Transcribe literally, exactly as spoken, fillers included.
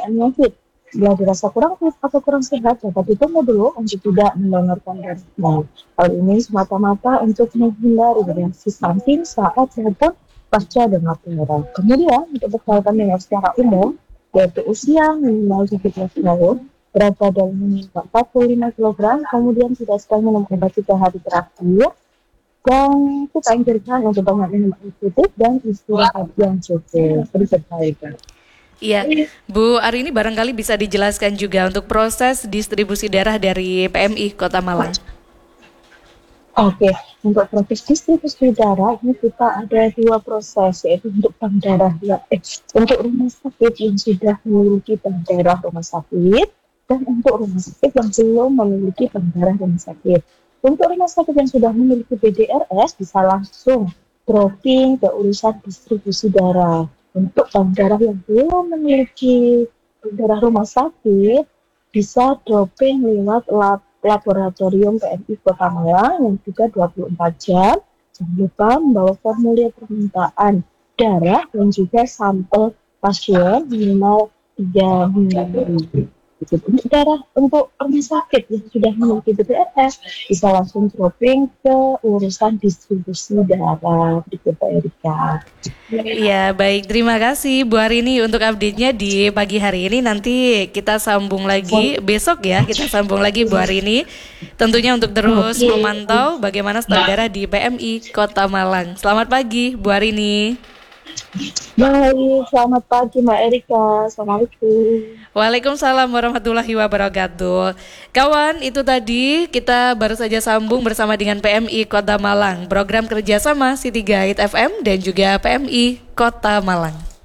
keadaannya fit. Bila dirasa kurang fit atau kurang sehat, dapat ditunggu dulu untuk tidak mendonorkan darah. Hal ini semata-mata untuk menghindari reaksi samping saat maupun pasca donor darah. Kemudian untuk persyaratan donor secara umum, yaitu usia minimal tujuh belas tahun, berat badan minimal empat puluh lima kilogram, kemudian tidak sedang minum obat tiga hari terakhir, dan kita anjurkan untuk banyak minum air putih dan istirahat yang cukup. Berikut baik. Iya, Bu Ari ini barangkali bisa dijelaskan juga untuk proses distribusi darah dari P M I Kota Malang. Oke, untuk proses distribusi darah ini kita ada dua proses, yaitu untuk bank darah ya, eh, untuk rumah sakit yang sudah memiliki bank darah rumah sakit, dan untuk rumah sakit yang belum memiliki bank darah rumah sakit. Untuk rumah sakit yang sudah memiliki B D R S bisa langsung dropping ke urusan distribusi darah. Untuk bank darah yang belum memiliki bank darah rumah sakit bisa dropping lewat lab laboratorium P M I Kota Malang yang juga dua puluh empat jam. Jangan lupa membawa formulir permintaan darah dan juga sampel pasien minimal tiga mili. Untuk darah untuk rumah sakit yang sudah memiliki B D R S bisa langsung dropping ke urusan distribusi darah di Kota Erika. Iya, baik. Terima kasih Bu Arini untuk update-nya di pagi hari ini. Nanti kita sambung lagi besok ya. Kita sambung lagi Bu Arini. Tentunya untuk terus memantau bagaimana stok darah di P M I Kota Malang. Selamat pagi Bu Arini. Baik, selamat pagi Mbak Erika. Assalamualaikum. Waalaikumsalam warahmatullahi wabarakatuh. Kawan, itu tadi kita baru saja sambung bersama dengan P M I Kota Malang, program kerjasama City Guide F M dan juga P M I Kota Malang.